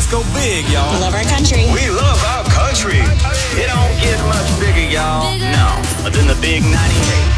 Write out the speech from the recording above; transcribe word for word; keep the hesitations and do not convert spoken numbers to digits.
go big, y'all. We love our country. We love our country. It don't get much bigger, y'all. No, than the big ninety-eight.